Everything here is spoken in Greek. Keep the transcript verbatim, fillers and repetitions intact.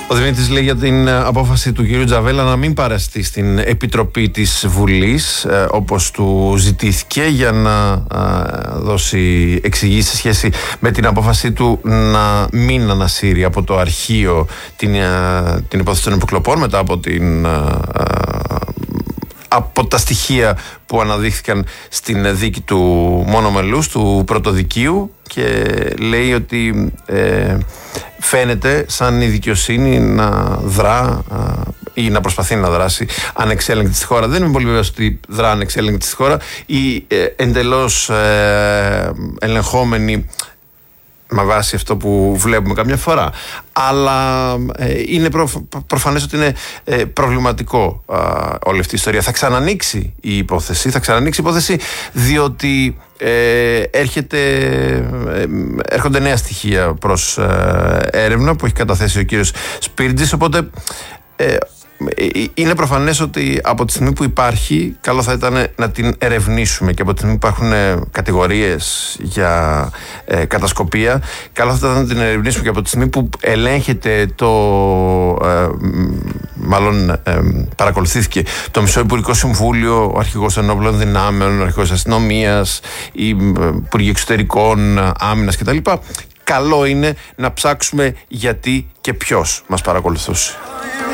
Ο Δημήτρης λέει για την απόφαση του κυρίου Τζαβέλα να μην παραστεί στην Επιτροπή της Βουλής ε, όπως του ζητήθηκε, για να ε, δώσει εξηγήσεις σε σχέση με την απόφαση του να μην ανασύρει από το αρχείο την, ε, την υπόθεση των υποκλοπών μετά από την... Ε, από τα στοιχεία που αναδείχθηκαν στην δίκη του μονομελούς, του πρωτοδικείου, και λέει ότι ε, φαίνεται σαν η δικαιοσύνη να δρά ή να προσπαθεί να δράσει ανεξέλεγκτη στη χώρα. Δεν είμαι πολύ βέβαιος ότι δρά ανεξέλεγκτη στη χώρα ή ε, εντελώς ε, ελεγχόμενη με βάση αυτό που βλέπουμε καμιά φορά. Αλλά ε, είναι προ, προφανές ότι είναι ε, προβληματικό ε, όλη αυτή η ιστορία. Θα ξανανοίξει η υπόθεση, θα ξανανοίξει η υπόθεση διότι ε, έρχεται, ε, έρχονται νέα στοιχεία προς ε, έρευνα που έχει καταθέσει ο κύριος Σπίρτζης, οπότε ε, είναι προφανές ότι από τη στιγμή που υπάρχει, καλό θα ήταν να την ερευνήσουμε, και από τη στιγμή που υπάρχουν κατηγορίες για ε, κατασκοπία, καλό θα ήταν να την ερευνήσουμε, και από τη στιγμή που ελέγχεται το ε, μάλλον ε, παρακολουθήθηκε το Μισό Υπουργικό Συμβούλιο, ο αρχηγός των Ενόπλων Δυνάμεων, ο αρχηγός αστυνομίας, οι υπουργοί εξωτερικών, άμυνας κτλ. Καλό είναι να ψάξουμε γιατί και ποιος μας παρακολουθούσε.